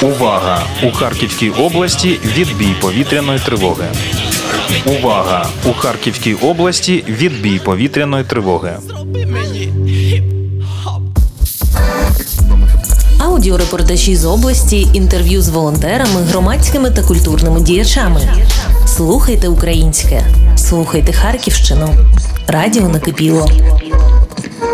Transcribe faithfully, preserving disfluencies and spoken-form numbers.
Увага! У Харківській області відбій повітряної тривоги. Увага! У Харківській області відбій повітряної тривоги. Аудіорепортажі з області, інтерв'ю з волонтерами, громадськими та культурними діячами. Слухайте українське. Слухайте Харківщину. Радіо накипіло.